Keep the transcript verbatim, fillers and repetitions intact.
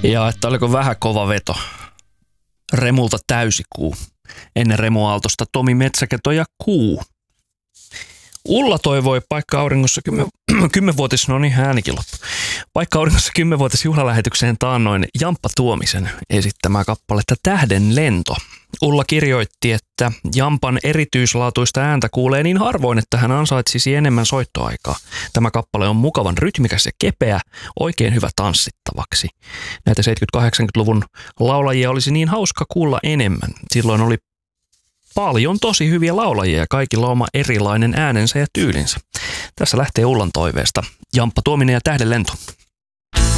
Ja että oliko vähän kova veto. Remulta täysikuu. Ennen Remu Aaltosta Tomi Metsäketo ja Kuu. Ulla toivoi paikka auringossa kymmen, kymmenvuotis, no niin äänikin loppu. Paikka auringossa kymmenvuotis juhlalähetykseen taannoin Jamppa Tuomisen esittämää kappaletta Tähden lento. Ulla kirjoitti, että Jampan erityislaatuista ääntä kuulee niin harvoin, että hän ansaitsisi enemmän soittoaikaa. Tämä kappale on mukavan rytmikäs ja kepeä, oikein hyvä tanssittavaksi. Näitä seitsemänkymmentä-kahdeksankymmentäluvun laulajia olisi niin hauska kuulla enemmän. Silloin oli paljon tosi hyviä laulajia ja kaikilla oma erilainen äänensä ja tyylinsä. Tässä lähtee Ullan toiveesta Jamppa Tuominen ja Tähden lento.